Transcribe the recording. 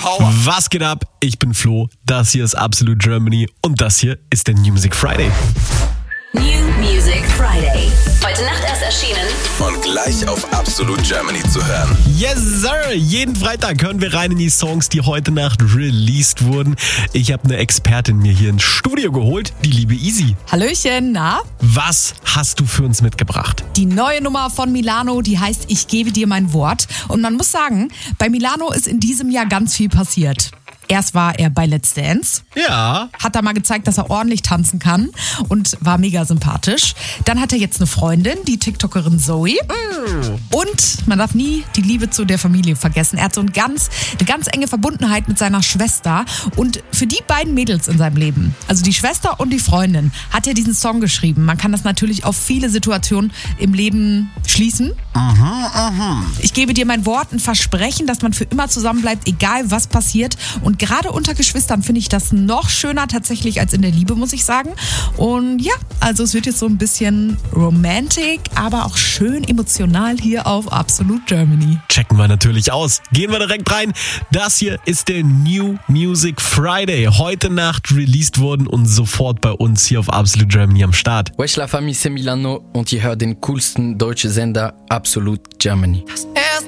Power. Was geht ab? Ich bin Flo, das hier ist Absolute Germany und das hier ist der New Music Friday. New Music Friday. Heute Nacht erst erschienen. Und gleich auf Absolute Germany zu hören. Yes, sir! Jeden Freitag hören wir rein in die Songs, die heute Nacht released wurden. Ich habe eine Expertin mir hier ins Studio geholt, die liebe Easy. Hallöchen, na? Was hast du für uns mitgebracht? Die neue Nummer von Milano, die heißt Ich gebe dir mein Wort. Und man muss sagen, bei Milano ist in diesem Jahr ganz viel passiert. Erst war er bei Let's Dance. Ja. Hat da mal gezeigt, dass er ordentlich tanzen kann und war mega sympathisch. Dann hat er jetzt eine Freundin, die TikTokerin Zoe. Und man darf nie die Liebe zu der Familie vergessen. Er hat so eine ganz enge Verbundenheit mit seiner Schwester. Und für die beiden Mädels in seinem Leben, also die Schwester und die Freundin, hat er diesen Song geschrieben. Man kann das natürlich auf viele Situationen im Leben schließen. Ich gebe dir mein Wort, ein Versprechen, dass man für immer zusammenbleibt, egal was passiert. Und gerade unter Geschwistern finde ich das noch schöner tatsächlich als in der Liebe, muss ich sagen. Und ja, also es wird jetzt so ein bisschen romantic, aber auch schön emotional hier auf Absolute Germany. Checken wir natürlich aus. Gehen wir direkt rein. Das hier ist der New Music Friday. Heute Nacht released worden und sofort bei uns hier auf Absolute Germany am Start. Wesh la Famille, c'est Milano und ihr hört den coolsten deutschen Sender Absolute Germany.